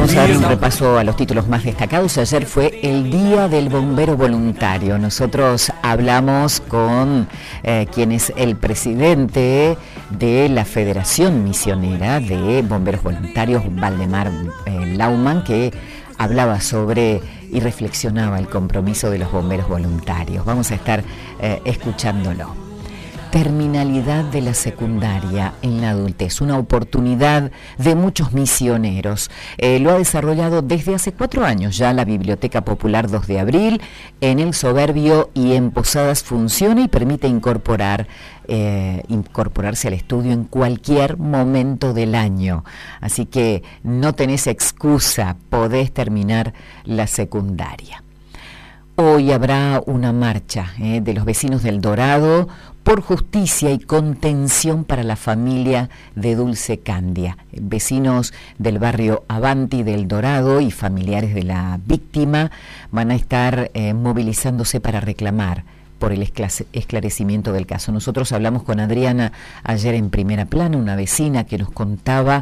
Vamos a dar un repaso a los títulos más destacados. Ayer fue el Día del Bombero Voluntario. Nosotros hablamos con quien es el presidente de la Federación Misionera de Bomberos Voluntarios, Valdemar Lauman, que hablaba sobre y reflexionaba el compromiso de los bomberos voluntarios. Vamos a estar escuchándolo. Terminalidad de la secundaria en la adultez, una oportunidad de muchos misioneros. Lo ha desarrollado desde hace 4 años ya la Biblioteca Popular 2 de Abril. En El Soberbio y en Posadas funciona y permite incorporarse al estudio en cualquier momento del año. Así que no tenés excusa, podés terminar la secundaria. Hoy habrá una marcha de los vecinos del Dorado por justicia y contención para la familia de Dulce Candia. Vecinos del barrio Avanti del Dorado y familiares de la víctima van a estar movilizándose para reclamar por el esclarecimiento del caso. Nosotros hablamos con Adriana ayer en Primera Plana, una vecina que nos contaba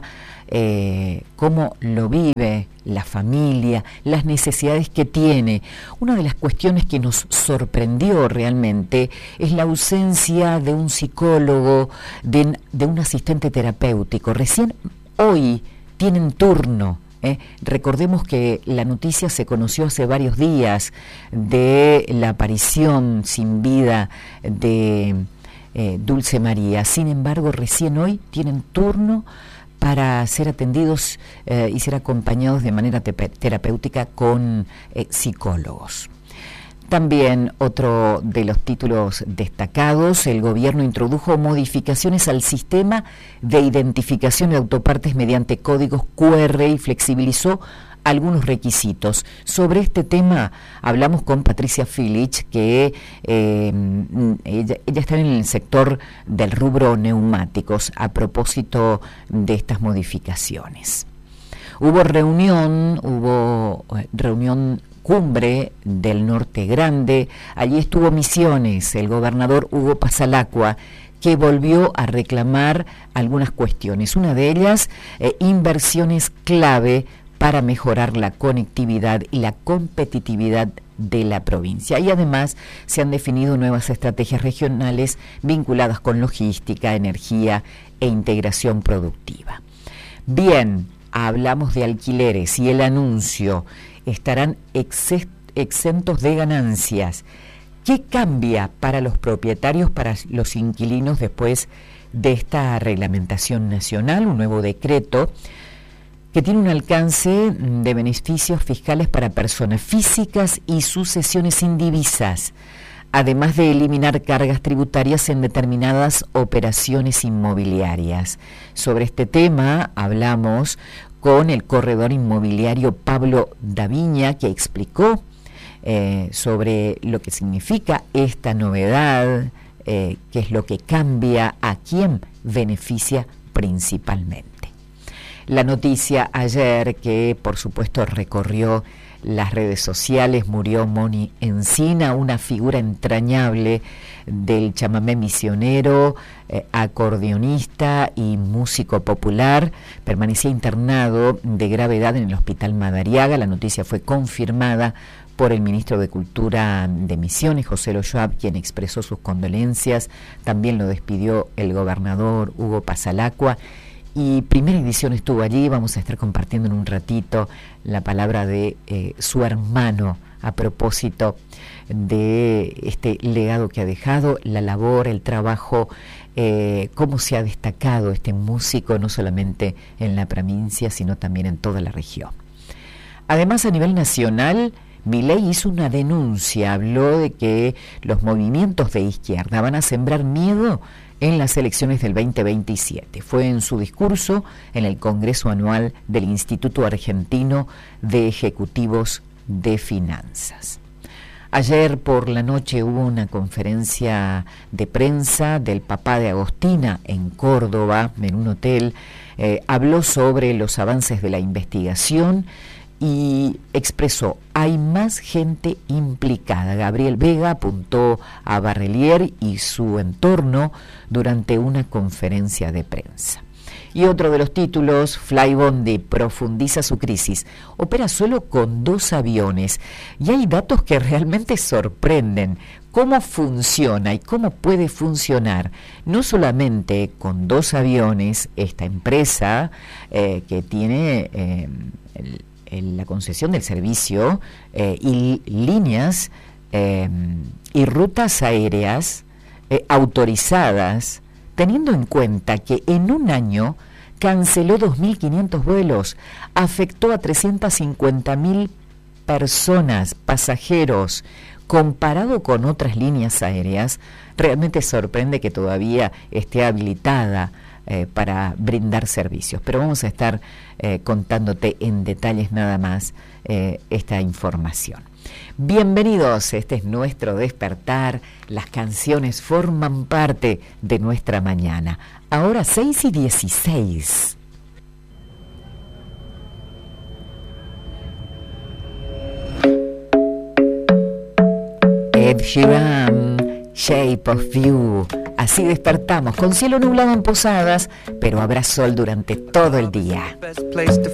cómo lo vive la familia, las necesidades que tiene. Una de las cuestiones que nos sorprendió realmente es la ausencia de un psicólogo, de un asistente terapéutico. Recién hoy tienen turno. Recordemos que la noticia se conoció hace varios días de la aparición sin vida de Dulce María. Sin embargo, recién hoy tienen turno para ser atendidos y ser acompañados de manera terapéutica con psicólogos. También otro de los títulos destacados: el gobierno introdujo modificaciones al sistema de identificación de autopartes mediante códigos QR y flexibilizó algunos requisitos. Sobre este tema hablamos con Patricia Filich, que ella está en el sector del rubro neumáticos, a propósito de estas modificaciones. Hubo reunión cumbre del Norte Grande. Allí estuvo Misiones, el gobernador Hugo Pasalacqua, que volvió a reclamar algunas cuestiones. Una de ellas, inversiones clave para mejorar la conectividad y la competitividad de la provincia. Y además se han definido nuevas estrategias regionales vinculadas con logística, energía e integración productiva. Bien, hablamos de alquileres y el anuncio: estarán exentos de ganancias. ¿Qué cambia para los propietarios, para los inquilinos, después de esta reglamentación nacional? Un nuevo decreto que tiene un alcance de beneficios fiscales para personas físicas y sucesiones indivisas, además de eliminar cargas tributarias en determinadas operaciones inmobiliarias. Sobre este tema hablamos con el corredor inmobiliario Pablo Daviña, que explicó sobre lo que significa esta novedad, qué es lo que cambia, a quién beneficia principalmente. La noticia ayer, que por supuesto recorrió las redes sociales: murió Moni Encina, una figura entrañable del chamamé misionero, acordeonista y músico popular. Permanecía internado de gravedad en el Hospital Madariaga. La noticia fue confirmada por el ministro de Cultura de Misiones, José Loyoab, quien expresó sus condolencias. También lo despidió el gobernador Hugo Pasalacqua. Y Primera Edición estuvo allí. Vamos a estar compartiendo en un ratito la palabra de su hermano a propósito de este legado que ha dejado, la labor, el trabajo, cómo se ha destacado este músico, no solamente en la provincia, sino también en toda la región. Además, a nivel nacional, Milei hizo una denuncia, habló de que los movimientos de izquierda van a sembrar miedo en las elecciones del 2027. Fue en su discurso en el Congreso Anual del Instituto Argentino de Ejecutivos de Finanzas. Ayer por la noche hubo una conferencia de prensa del papá de Agostina en Córdoba, en un hotel. Habló sobre los avances de la investigación y expresó: hay más gente implicada. Gabriel Vega apuntó a Barrelier y su entorno durante una conferencia de prensa. Y otro de los títulos, Flybondi profundiza su crisis. Opera solo con 2 aviones y hay datos que realmente sorprenden. ¿Cómo funciona y cómo puede funcionar? No solamente con 2 aviones, esta empresa que tiene la concesión del servicio y líneas y rutas aéreas autorizadas, teniendo en cuenta que en un año canceló 2.500 vuelos, afectó a 350.000 personas, pasajeros. Comparado con otras líneas aéreas, realmente sorprende que todavía esté habilitada para brindar servicios. Pero vamos a estar contándote en detalles nada más esta información. Bienvenidos, este es nuestro despertar, las canciones forman parte de nuestra mañana. Ahora 6:16. Ed Sheeran, Shape of You. Así despertamos, con cielo nublado en Posadas, pero habrá sol durante todo el día.